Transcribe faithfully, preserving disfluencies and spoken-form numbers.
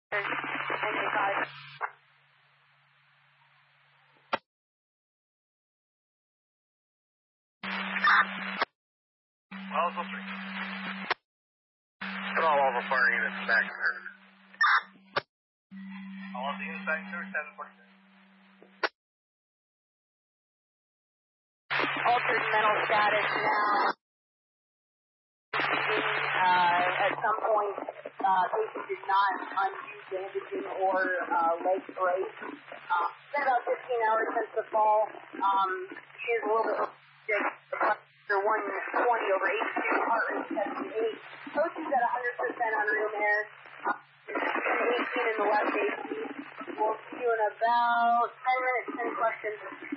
ninety-five. Alpha three. Put all Alpha fire units back there. All of the inside there, seven forty-six. Altered mental status now. Uh, at some point, uh, patient did not undo bandaging or uh, leg brace. Uh, it's been about fifteen hours since the fall. Um, she is a little bit sick. Pressure one twenty over eighty-two, heart rate seventy-eight. Coaching's at one hundred percent on room air. Uh, eighteen in the left A C. We'll see you in about ten minutes, ten questions.